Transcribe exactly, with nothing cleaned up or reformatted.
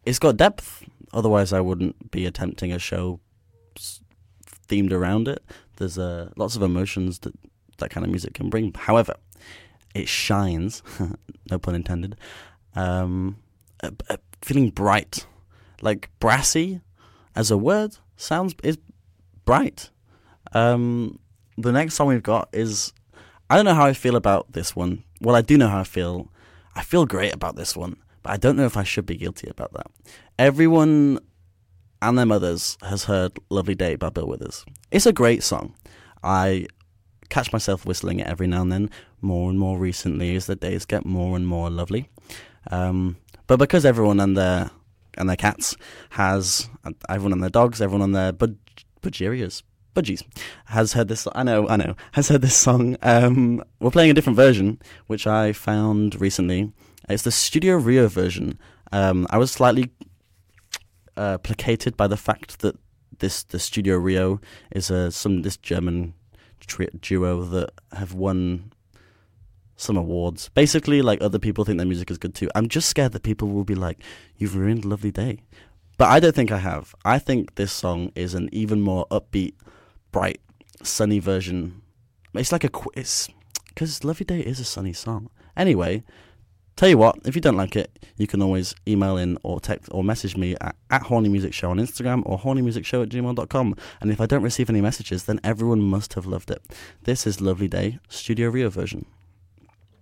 it's got depth. Otherwise, I wouldn't be attempting a show themed around it. There's uh, lots of emotions that that kind of music can bring. However, it shines, no pun intended, um, uh, uh, feeling bright. Like brassy as a word sounds is bright. Um, the next song we've got is, I don't know how I feel about this one. Well, I do know how I feel. I feel great about this one, but I don't know if I should be guilty about that. Everyone and their mothers has heard Lovely Day by Bill Withers. It's a great song. I catch myself whistling it every now and then, more and more recently as the days get more and more lovely. Um, but because everyone and their and their cats has, everyone and their dogs, everyone and their bud, budgerias, budgies, has heard this, I know, I know, has heard this song. Um, we're playing a different version, which I found recently. It's the Studio Rio version. Um, I was slightly uh, placated by the fact that this the Studio Rio is a some this German tri- duo that have won some awards. Basically, like, other people think their music is good too. I'm just scared that people will be like, "You've ruined Lovely Day," but I don't think I have. I think this song is an even more upbeat, bright, sunny version. It's like a qu- it's because Lovely Day is a sunny song. Anyway. Tell you what, if you don't like it, you can always email in or text or message me at, at Horny Music Show on Instagram or horny music show at gmail dot com. And if I don't receive any messages, then everyone must have loved it. This is Lovely Day, Studio Rio version.